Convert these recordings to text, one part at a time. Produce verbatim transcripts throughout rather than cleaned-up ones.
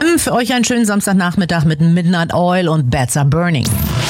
M. Für euch einen schönen Samstagnachmittag mit Midnight Oil und Beds Are Burning.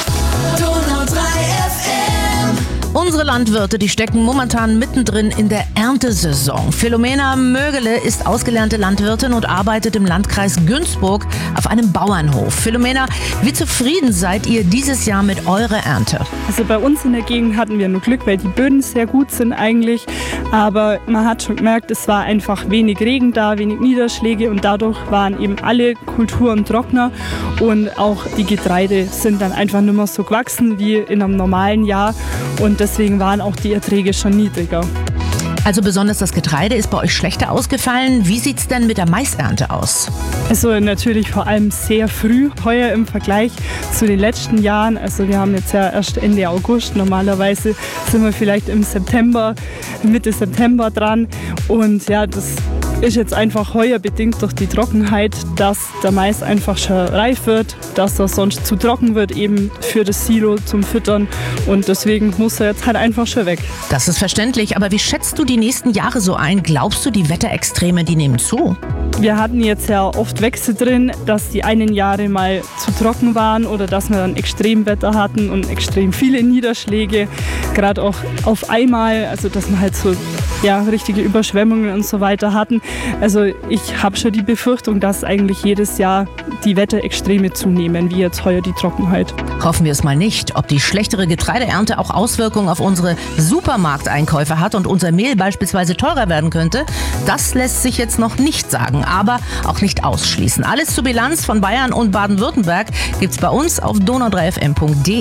Unsere Landwirte, die stecken momentan mittendrin in der Erntesaison. Philomena Mögele ist ausgelernte Landwirtin und arbeitet im Landkreis Günzburg auf einem Bauernhof. Philomena, wie zufrieden seid ihr dieses Jahr mit eurer Ernte? Also bei uns in der Gegend hatten wir nur Glück, weil die Böden sehr gut sind eigentlich. Aber man hat schon gemerkt, es war einfach wenig Regen da, wenig Niederschläge und dadurch waren eben alle Kulturen trockener und auch die Getreide sind dann einfach nicht mehr so gewachsen wie in einem normalen Jahr und deswegen waren auch die Erträge schon niedriger. Also besonders das Getreide ist bei euch schlechter ausgefallen. Wie sieht es denn mit der Maisernte aus? Also natürlich vor allem sehr früh, heuer im Vergleich zu den letzten Jahren. Also wir haben jetzt ja erst Ende August, normalerweise sind wir vielleicht im September, Mitte September dran. Und ja, das ist jetzt einfach heuer bedingt durch die Trockenheit, dass der Mais einfach schon reif wird, dass er sonst zu trocken wird eben für das Silo zum Füttern und deswegen muss er jetzt halt einfach schon weg. Das ist verständlich, aber wie schätzt du die nächsten Jahre so ein? Glaubst du, die Wetterextreme, die nehmen zu? Wir hatten jetzt ja oft Wechsel drin, dass die einen Jahre mal zu trocken waren oder dass wir dann Extremwetter hatten und extrem viele Niederschläge, gerade auch auf einmal, also dass wir halt so ja, richtige Überschwemmungen und so weiter hatten. Also ich habe schon die Befürchtung, dass eigentlich jedes Jahr die Wetterextreme zunehmen, wie jetzt heuer die Trockenheit. Hoffen wir es mal nicht. Ob die schlechtere Getreideernte auch Auswirkungen auf unsere Supermarkteinkäufe hat und unser Mehl beispielsweise teurer werden könnte, das lässt sich jetzt noch nicht sagen, aber auch nicht ausschließen. Alles zur Bilanz von Bayern und Baden-Württemberg gibt's bei uns auf donau drei f m punkt d e.